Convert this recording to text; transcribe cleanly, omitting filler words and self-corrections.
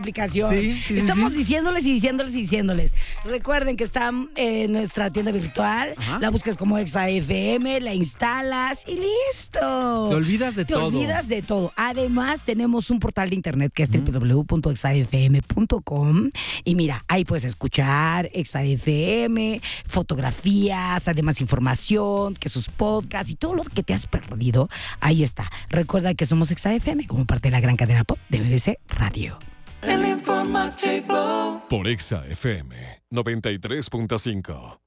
aplicación. Sí, Estamos sí. diciéndoles. Recuerden que está en nuestra tienda virtual. Ajá. La buscas como Exa FM, la instalas y listo. Te olvidas de todo. Te olvidas de todo. Además, tenemos un portal de internet que es www.exafm.com. Y mira, ahí puedes escuchar Exa FM, fotografías, además información, que sus podcasts y todo lo que te has perdido. Ahí está. Recuerda que somos Exa FM como parte de la gran cadena pop de BBC Radio. El informativo. Por Exa FM 93.5.